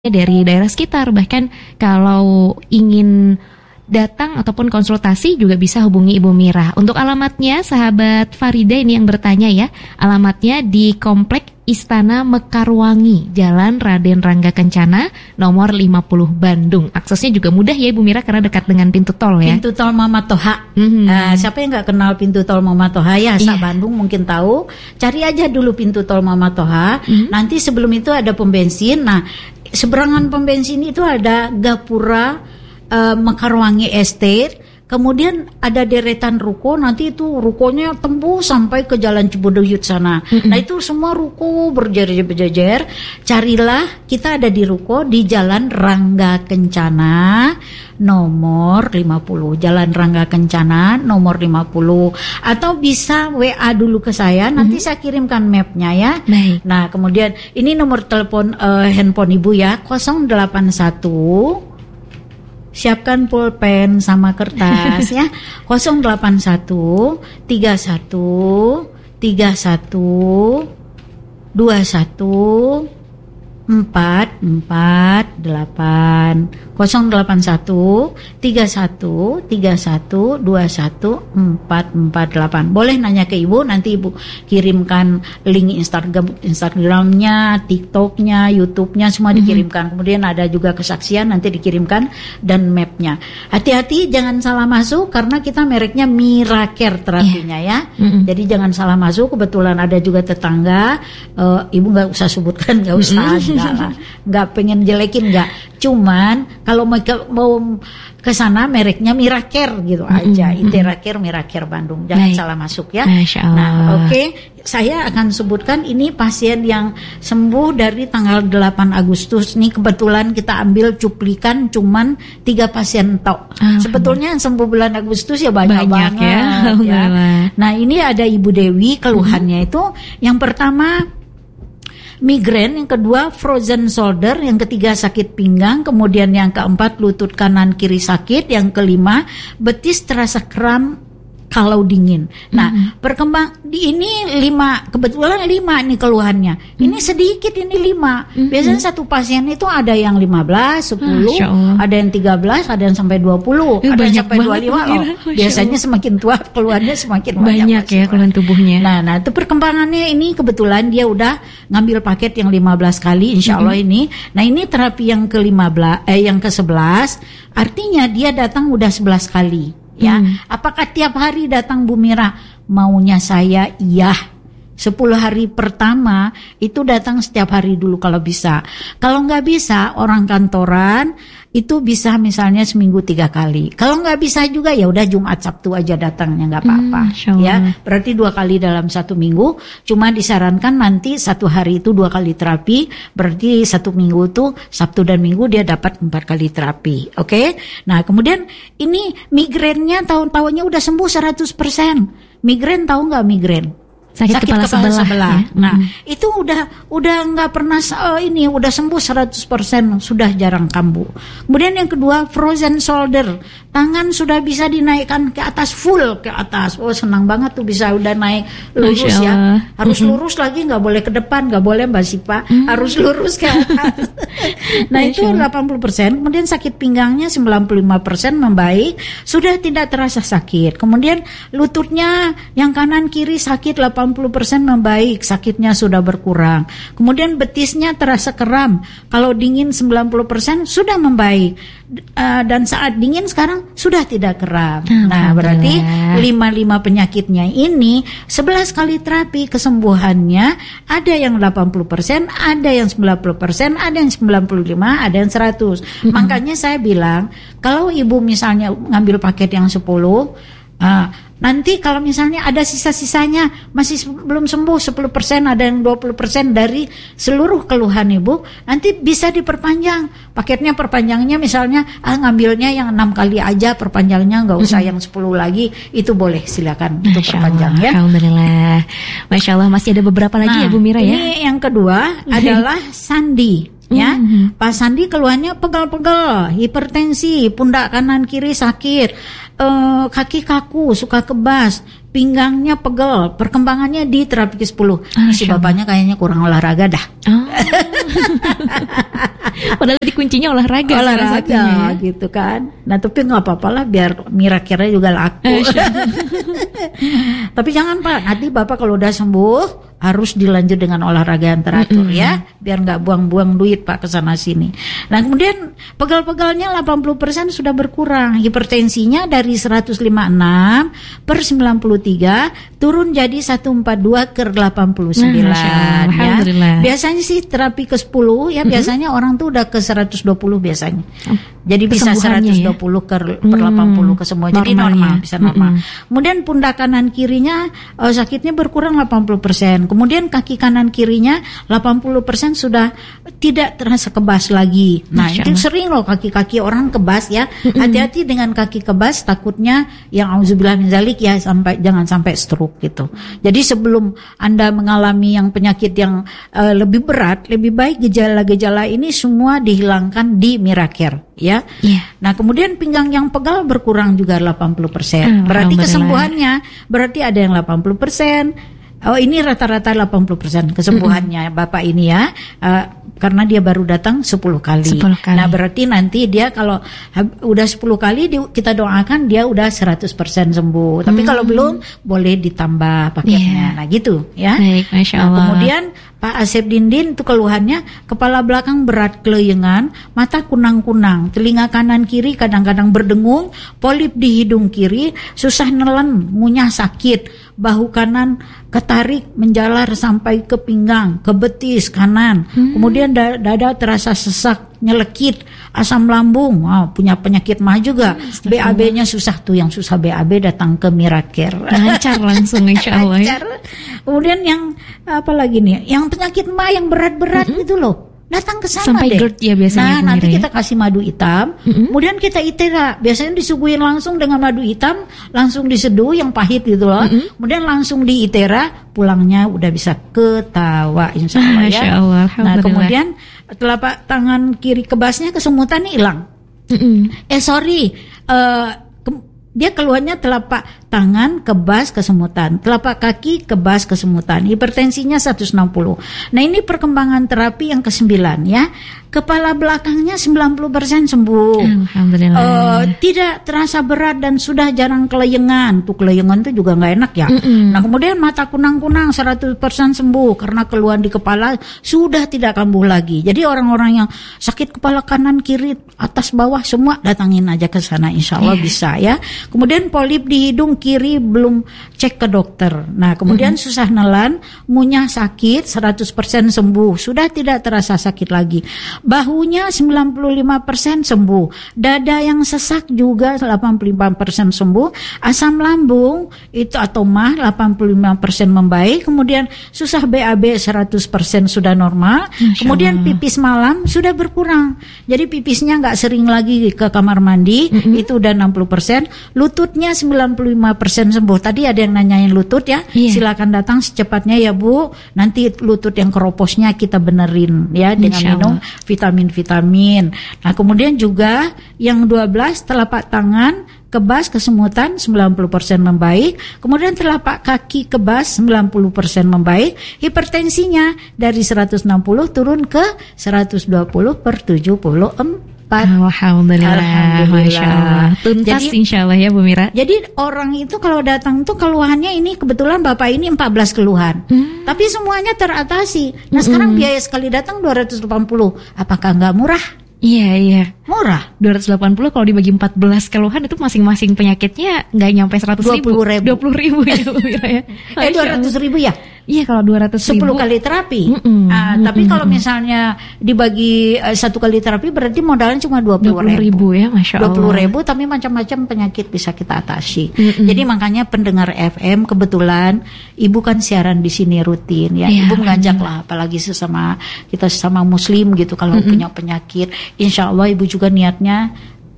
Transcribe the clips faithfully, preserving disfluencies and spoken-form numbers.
dari daerah sekitar. Bahkan kalau ingin datang ataupun konsultasi juga bisa hubungi Ibu Mira. Untuk alamatnya, sahabat Farida ini yang bertanya ya, alamatnya di Komplek Istana Mekarwangi, Jalan Raden Rangga Kencana, nomor lima puluh Bandung. Aksesnya juga mudah ya Ibu Mira karena dekat dengan pintu tol ya. Pintu tol Mama Toha. Mm-hmm. Uh, siapa yang nggak kenal pintu tol Mama Toha ya? Asal yeah. Bandung mungkin tahu. Cari aja dulu pintu tol Mama Toha. Mm-hmm. Nanti sebelum itu ada pom bensin. Nah, seberangan pom bensin itu ada Gapura uh, Mekarwangi Estate. Kemudian ada deretan ruko, nanti itu rukonya tembus sampai ke Jalan Ciboduyut sana. Mm-hmm. Nah itu semua ruko berjejer-jejer. Carilah, kita ada di ruko di Jalan Rangga Kencana nomor lima puluh. Jalan Rangga Kencana nomor lima puluh. Atau bisa W A dulu ke saya, nanti mm-hmm. saya kirimkan mapnya ya. Baik. Nah kemudian ini nomor telepon uh, handphone Ibu ya, nol delapan satu. Siapkan pulpen sama kertas ya. nol delapan satu tiga satu tiga satu dua satu empat empat delapan. nol delapan satu tiga satu tiga satu dua satu empat empat delapan. Boleh nanya ke Ibu, nanti Ibu kirimkan link Instagram Instagramnya, TikToknya, YouTube-nya semua dikirimkan. Mm-hmm. Kemudian ada juga kesaksian nanti dikirimkan dan mapnya. Hati-hati jangan salah masuk karena kita mereknya Miracare terapinya yeah. ya. Mm-hmm. Jadi jangan salah masuk. Kebetulan ada juga tetangga, uh, Ibu nggak usah sebutkan, nggak usah, mm-hmm. nggak lah, nggak pengen jelekin nggak. Cuman kalau mau ke, mau ke sana mereknya Miracare gitu mm-hmm. aja. Interacare Miracare Bandung. Jangan Baik. salah masuk ya. Nah, oke, okay. Saya akan sebutkan ini pasien yang sembuh dari tanggal delapan Agustus. Nih kebetulan kita ambil cuplikan cuman tiga pasien tok. Ah, Sebetulnya yang sembuh bulan Agustus ya banyak, banyak banget ya. ya. Nah, ini ada Ibu Dewi keluhannya mm-hmm. itu yang pertama migrain, yang kedua frozen shoulder, yang ketiga sakit pinggang, kemudian yang keempat lutut kanan kiri sakit, yang kelima betis terasa kram kalau dingin. Nah, mm-hmm. perkembang di ini lima, kebetulan lima nih keluhannya. Mm-hmm. Ini sedikit, ini lima. Mm-hmm. Biasanya satu pasien itu ada yang lima belas, sepuluh, ada yang tiga belas, ada yang sampai dua puluh, eh, ada yang sampai dua puluh lima. Oh, biasanya semakin tua keluhannya semakin banyak, banyak ya keluhan tubuhnya. Nah, nah itu perkembangannya ini kebetulan dia udah ngambil paket yang lima belas kali insya Allah mm-hmm. ini. Nah, ini terapi yang ke lima belas eh yang ke sebelas, artinya dia datang udah sebelas kali. Ya, hmm. apakah tiap hari datang Bu Mira? Maunya saya iya. sepuluh hari pertama itu datang setiap hari dulu kalau bisa. Kalau nggak bisa, orang kantoran itu bisa misalnya seminggu tiga kali. Kalau nggak bisa juga ya udah Jumat Sabtu aja datangnya nggak apa-apa. Hmm, ya, berarti dua kali dalam satu minggu. Cuma disarankan nanti satu hari itu dua kali terapi. Berarti satu minggu tuh Sabtu dan Minggu dia dapat empat kali terapi. Oke? Okay? Nah kemudian ini migrainnya tahun-tahunnya udah sembuh seratus persen. Migrain tahu nggak migrain? Sakit, sakit kepala, kepala sebelah, sebelah. Ya. Nah mm-hmm. itu udah udah nggak pernah uh, ini udah sembuh seratus persen, sudah jarang kambuh. Kemudian yang kedua frozen shoulder, tangan sudah bisa dinaikkan ke atas full ke atas. Oh senang banget tuh bisa udah naik lurus ya. Harus mm-hmm. lurus lagi, nggak boleh ke depan, nggak boleh Mbak Sipa, mm-hmm. harus lurus ke atas. Nah itu delapan puluh persen. Kemudian sakit pinggangnya sembilan puluh lima persen membaik, sudah tidak terasa sakit. Kemudian lututnya yang kanan kiri sakit delapan puluh persen membaik, sakitnya sudah berkurang. Kemudian betisnya terasa kram, kalau dingin sembilan puluh persen sudah membaik, uh, dan saat dingin sekarang sudah tidak kram. Nah berarti lima puluh lima penyakitnya ini sebelas kali terapi kesembuhannya ada yang delapan puluh persen, ada yang sembilan puluh persen, ada yang sembilan puluh lima, ada yang seratus. Mm-hmm. Makanya saya bilang kalau ibu misalnya ngambil paket yang sepuluh, uh, nanti kalau misalnya ada sisa-sisanya masih belum sembuh sepuluh persen, ada yang dua puluh persen dari seluruh keluhan ibu, nanti bisa diperpanjang. Paketnya perpanjangnya misalnya ah ngambilnya yang enam kali aja, perpanjangnya nggak usah mm-hmm. yang sepuluh lagi, itu boleh silakan untuk perpanjang ya. Alhamdulillah. Masya Allah, masih ada beberapa lagi nah, ya Bu Mira ya. Ini yang kedua adalah Sandi. Ya, mm-hmm. Pak Sandi keluhannya pegal-pegal, hipertensi, pundak kanan kiri sakit, uh, kaki kaku, suka kebas, pinggangnya pegel, perkembangannya di terapi ke sepuluh. Si bapaknya kayaknya kurang olahraga dah. Oh. Padahal di kuncinya olahraga, olahraga gitu kan. Nah tapi nggak apa-apa lah, biar Miracle juga laku. Tapi jangan Pak, nanti Bapak kalau udah sembuh harus dilanjut dengan olahraga yang teratur mm-hmm. ya, biar nggak buang-buang duit Pak kesana sini. Nah kemudian pegal-pegalnya delapan puluh persen sudah berkurang, hipertensinya dari seratus lima puluh enam per sembilan puluh tiga turun jadi seratus empat puluh dua ke delapan puluh sembilan ya. Biasanya sih terapi ke sepuluh ya, mm-hmm. biasanya orang tuh udah ke seratus dua puluh biasanya. Jadi bisa seratus dua puluh ya? ke per delapan puluh ke semua. Normal jadi normal, ya? Bisa normal. Mm-hmm. Kemudian pundak kanan kirinya uh, sakitnya berkurang delapan puluh persen. Kemudian kaki kanan kirinya delapan puluh persen sudah tidak terasa kebas lagi. Nah, itu sering loh kaki-kaki orang kebas ya. Mm-hmm. Hati-hati dengan kaki kebas, takutnya yang auzubillah min dzalik ya, sampai jangan sampai stroke gitu. Jadi sebelum Anda mengalami yang penyakit yang uh, lebih berat, lebih baik gejala-gejala ini semua dihilangkan di Miracle ya. Yeah. Nah, kemudian pinggang yang pegal berkurang juga delapan puluh persen. Berarti kesembuhannya berarti ada yang delapan puluh persen. Oh, ini rata-rata delapan puluh persen kesembuhannya mm-hmm. Bapak ini ya. Uh, karena dia baru datang sepuluh kali. sepuluh kali. Nah, berarti nanti dia kalau hab, udah sepuluh kali di, kita doakan dia udah seratus persen sembuh. Tapi mm. kalau belum boleh ditambah paketnya. Yeah. Nah, gitu ya. Baik, Masya Allah. Nah, kemudian Pak Asep Dindin itu keluhannya kepala belakang berat keleyengan, mata kunang-kunang, telinga kanan kiri kadang-kadang berdengung, polip di hidung kiri, susah nelen, ngunyah sakit, bahu kanan ketarik menjalar sampai ke pinggang, ke betis kanan, hmm. kemudian dada terasa sesak, nyelekit, asam lambung, wow, punya penyakit mah juga, hmm, B A B-nya susah tuh, yang susah B A B datang ke Miracle. Lancar langsung insya Allah. Lancar. Kemudian yang apa lagi nih, yang penyakit mah yang berat-berat mm-hmm. gitu loh, datang ke sana sampai deh. GERD ya biasanya. Nah, nanti ya? kita kasih madu hitam, mm-hmm. kemudian kita itera. Biasanya disuguhin langsung dengan madu hitam, langsung diseduh yang pahit gitu loh. Mm-hmm. Kemudian langsung diitera, pulangnya udah bisa ketawa insya Allah ya. Allah, nah, kemudian telapak tangan kiri kebasnya kesemutan hilang. Mm-hmm. Eh sorry, uh, ke- dia keluarnya telapak tangan kebas kesemutan, telapak kaki kebas kesemutan, hipertensinya seratus enam puluh. Nah ini perkembangan terapi yang kesembilan ya. Kepala belakangnya sembilan puluh persen sembuh. Alhamdulillah. Uh, tidak terasa berat dan sudah jarang keleyengan. Tuh keleyengan tuh juga nggak enak ya. Mm-mm. Nah kemudian mata kunang-kunang seratus persen sembuh karena keluhan di kepala sudah tidak kambuh lagi. Jadi orang-orang yang sakit kepala kanan, kiri, atas, bawah semua datangin aja ke sana, insya Allah yeah. bisa ya. Kemudian polip di hidung kiri belum cek ke dokter. Nah kemudian mm-hmm. susah nelan, ngunyah sakit seratus persen sembuh, sudah tidak terasa sakit lagi. Bahunya sembilan puluh lima persen sembuh, dada yang sesak juga delapan puluh lima persen sembuh, asam lambung itu atau mah delapan puluh lima persen membaik, kemudian susah B A B seratus persen sudah normal, kemudian pipis malam sudah berkurang, jadi pipisnya nggak sering lagi ke kamar mandi, mm-hmm. itu udah enam puluh persen, lututnya sembilan puluh lima persen sembuh. Tadi ada yang nanyain lutut ya, yeah. silakan datang secepatnya ya Bu, nanti lutut yang keroposnya kita benerin ya dengan minum vitamin-vitamin. Nah, kemudian juga yang dua belas telapak tangan kebas kesemutan sembilan puluh persen membaik. Kemudian telapak kaki kebas sembilan puluh persen membaik. Hipertensinya dari seratus enam puluh turun ke seratus dua puluh per tujuh puluh empat. Alhamdulillah. Alhamdulillah. Masya Allah. Tuntas jadi, insya Allah ya Bu Mira. Jadi orang itu kalau datang tuh keluhannya ini kebetulan Bapak ini empat belas keluhan. Hmm. Tapi semuanya teratasi. Nah, hmm. sekarang biaya sekali datang dua ratus delapan puluh. Apakah enggak murah? Iya, iya. Murah. dua ratus delapan puluh kalau dibagi empat belas keluhan itu masing-masing penyakitnya enggak nyampe seratus ribu. dua puluh ribu. dua puluh ribu ya Bu Mira ya. Eh dua ratus ribu ya? Iya kalau dua ratus ribu sepuluh kali terapi. Mm-mm, uh, mm-mm. Tapi kalau misalnya dibagi uh, satu kali terapi berarti modalnya cuma dua puluh ribu ya, Masya Allah. dua puluh ribu tapi macam-macam penyakit bisa kita atasi. Mm-mm. Jadi makanya pendengar F M kebetulan Ibu kan siaran di sini rutin ya. Yeah, Ibu mengajak lah, apalagi sesama kita sesama Muslim gitu kalau Mm-mm. punya penyakit. Insya Allah Ibu juga niatnya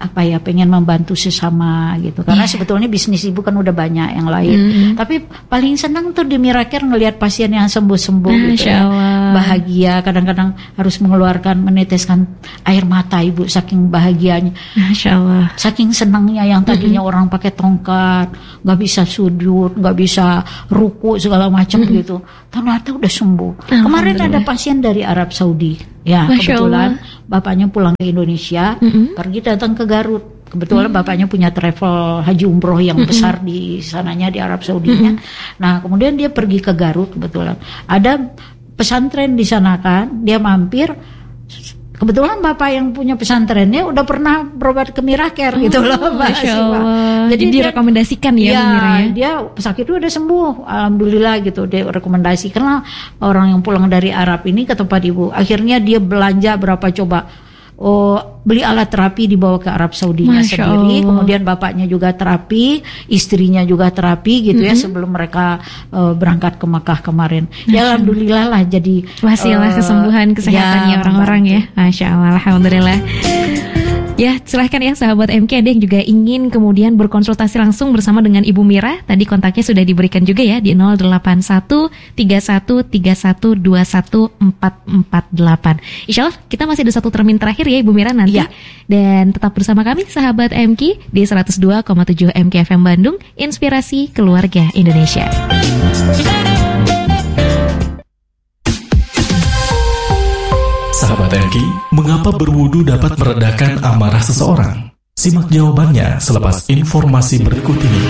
apa ya, pengen membantu sesama gitu. Karena yeah. sebetulnya bisnis ibu kan udah banyak yang lain. Mm-hmm. Tapi paling senang tuh di Miracare ngelihat pasien yang sembuh-sembuh gitu ya. Bahagia, kadang-kadang harus mengeluarkan, meneteskan air mata ibu saking bahagianya. Masya Allah. Saking senangnya yang tadinya mm-hmm. orang pakai tongkat, nggak bisa sujud, nggak bisa ruku segala macam mm-hmm. gitu. Ternyata udah sembuh. Kemarin ada pasien dari Arab Saudi. Ya, Masya kebetulan Allah. Bapaknya pulang ke Indonesia, mm-hmm. pergi datang ke Garut. Kebetulan mm-hmm. bapaknya punya travel haji umroh yang mm-hmm. besar di sananya, di Arab Saudinya. Mm-hmm. Nah, kemudian dia pergi ke Garut kebetulan. Ada pesantren di sana kan, dia mampir. Kebetulan bapak yang punya pesantrennya udah pernah berobat ke Miracare oh, gitu loh, Mbak Siva. Jadi dia, direkomendasikan ya, ya Mira ya. Dia sakit itu udah sembuh, alhamdulillah gitu. Dia rekomendasikan lah orang yang pulang dari Arab ini ke tempat ibu. Akhirnya dia belanja berapa coba? Oh, beli alat terapi dibawa ke Arab Saudinya sendiri. Kemudian bapaknya juga terapi, istrinya juga terapi gitu mm-hmm. ya sebelum mereka uh, berangkat ke Makkah kemarin. Ya alhamdulillah lah jadi wasilah uh, kesembuhan kesehatannya ya, orang-orang ya. Masya Allah, alhamdulillah. Ya, silahkan ya sahabat M K, ada yang juga ingin kemudian berkonsultasi langsung bersama dengan Ibu Mira. Tadi kontaknya sudah diberikan juga ya di nol delapan satu tiga satu tiga satu dua satu empat empat delapan. Insya Allah kita masih ada satu termin terakhir ya Ibu Mira nanti ya. Dan tetap bersama kami sahabat M K di seratus dua koma tujuh M K F M Bandung, Inspirasi Keluarga Indonesia. Sahabat M K, mengapa berwudu dapat meredakan amarah seseorang? Simak jawabannya selepas informasi berikut ini.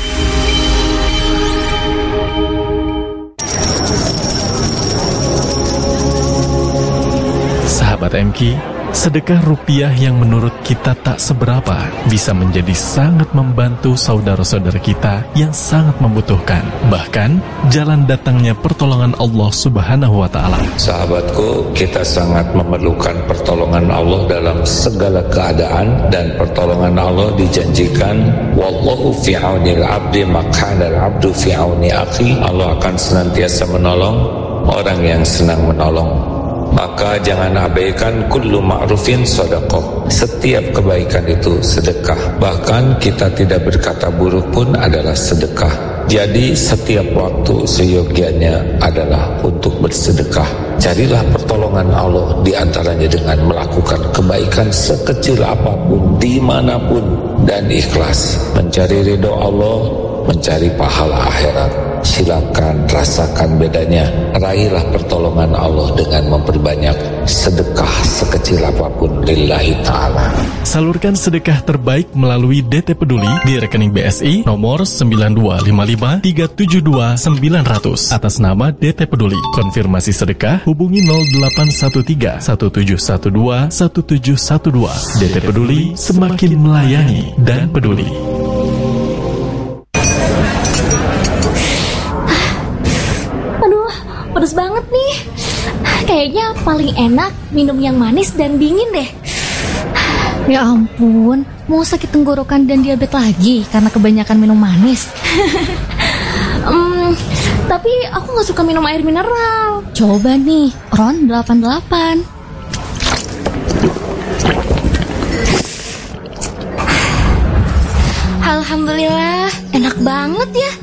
Sahabat M K, sedekah rupiah yang menurut kita tak seberapa bisa menjadi sangat membantu saudara-saudara kita yang sangat membutuhkan. Bahkan, jalan datangnya pertolongan Allah Subhanahu wa Ta'ala. Sahabatku, kita sangat memerlukan pertolongan Allah dalam segala keadaan, dan pertolongan Allah dijanjikan, wallahu fi aunil abdi makana al-abdu fi auni akhi. Allah akan senantiasa menolong orang yang senang menolong. Maka jangan abaikan kullu ma'rufin sedekah. Setiap kebaikan itu sedekah. Bahkan kita tidak berkata buruk pun adalah sedekah. Jadi setiap waktu seyogianya adalah untuk bersedekah. Carilah pertolongan Allah di antaranya dengan melakukan kebaikan sekecil apapun, dimanapun, dan ikhlas. Mencari ridho Allah, mencari pahala akhirat. Silakan rasakan bedanya. Raihlah pertolongan Allah dengan memperbanyak sedekah sekecil apapun lillahi ta'ala. Salurkan sedekah terbaik melalui D T Peduli di rekening B S I nomor sembilan dua lima lima tiga tujuh dua sembilan nol nol atas nama D T Peduli. Konfirmasi sedekah hubungi nol delapan satu tiga satu tujuh satu dua satu tujuh satu dua. D T Peduli, semakin melayani dan peduli. Pedes banget nih. Kayaknya paling enak minum yang manis dan dingin deh. Ya ampun, mau sakit tenggorokan dan diabetes lagi karena kebanyakan minum manis. um, Tapi aku gak suka minum air mineral. Coba nih, Ron delapan delapan. Alhamdulillah, enak banget ya.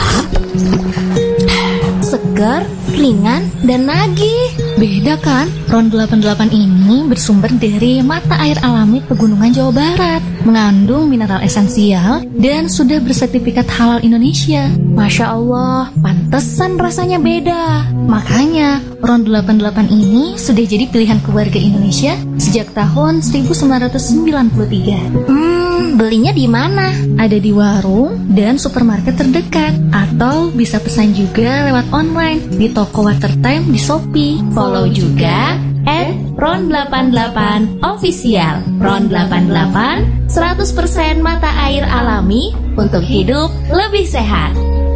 Segar, ringan, dan nagih. Beda kan? Ron delapan delapan ini bersumber dari mata air alami Pegunungan Jawa Barat, mengandung mineral esensial dan sudah bersertifikat halal Indonesia. Masya Allah, pantesan rasanya beda. Makanya Ron delapan delapan ini sudah jadi pilihan keluarga Indonesia sejak tahun seribu sembilan ratus sembilan puluh tiga. Hmm, belinya di mana? Ada di warung dan supermarket terdekat, atau bisa pesan juga lewat online di toko Watertime di Shopee. Follow juga at Ron delapan delapan Official. Ron delapan delapan, seratus persen mata air alami untuk hidup lebih sehat.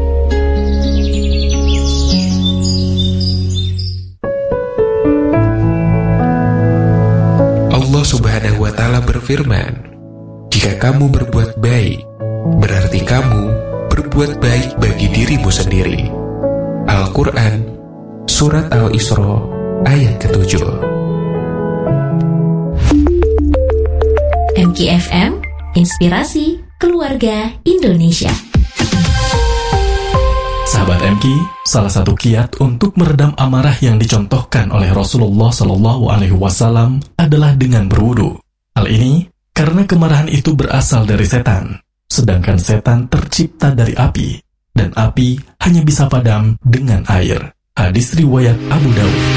Allah Subhanahu wa Ta'ala berfirman, jika kamu berbuat baik, berarti kamu berbuat baik bagi dirimu sendiri. Al-Quran, Surat Al-Isra, ayat ketujuh. M K M K F M, inspirasi keluarga Indonesia. Sahabat M K, salah satu kiat untuk meredam amarah yang dicontohkan oleh Rasulullah Shallallahu Alaihi Wasallam adalah dengan berwudu. Hal ini karena kemarahan itu berasal dari setan, sedangkan setan tercipta dari api, dan api hanya bisa padam dengan air. Hadis riwayat Abu Dawud.